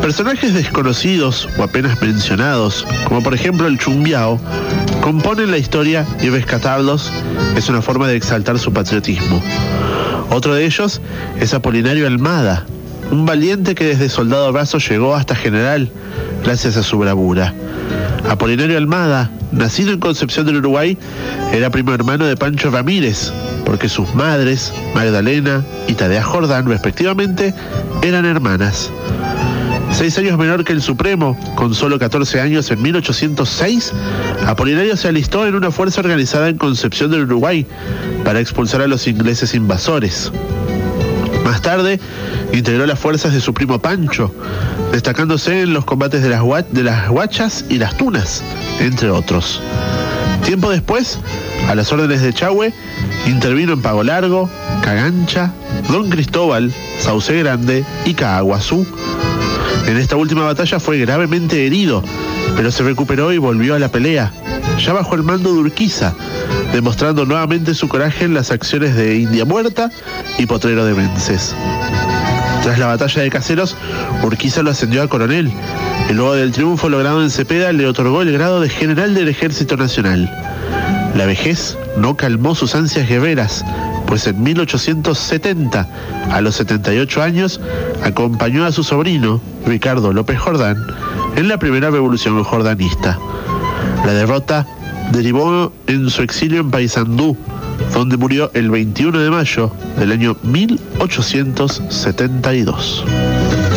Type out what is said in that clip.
Personajes desconocidos o apenas mencionados, como por ejemplo el Chumbiao, componen la historia y rescatarlos es una forma de exaltar su patriotismo. Otro de ellos es Apolinario Almada, un valiente que desde soldado raso llegó hasta general gracias a su bravura. Apolinario Almada, nacido en Concepción del Uruguay, era primo hermano de Pancho Ramírez, porque sus madres, Magdalena y Tadea Jordán, respectivamente, eran hermanas. 6 años menor que el Supremo, con solo 14 años en 1806, Apolinario se alistó en una fuerza organizada en Concepción del Uruguay para expulsar a los ingleses invasores. Más tarde, integró las fuerzas de su primo Pancho, destacándose en los combates de las Huachas y las Tunas, entre otros. Tiempo después, a las órdenes de Chahue, intervino en Pago Largo, Cagancha, Don Cristóbal, Sauce Grande y Caaguazú. En esta última batalla fue gravemente herido, pero se recuperó y volvió a la pelea, ya bajo el mando de Urquiza, demostrando nuevamente su coraje en las acciones de India Muerta y Potrero de Vences. Tras la batalla de Caseros, Urquiza lo ascendió a coronel, y luego del triunfo logrado en Cepeda le otorgó el grado de general del Ejército Nacional. La vejez no calmó sus ansias guerreras, pues en 1870, a los 78 años, acompañó a su sobrino, Ricardo López Jordán, en la primera revolución jordanista. La derrota derivó en su exilio en Paysandú, donde murió el 21 de mayo del año 1872.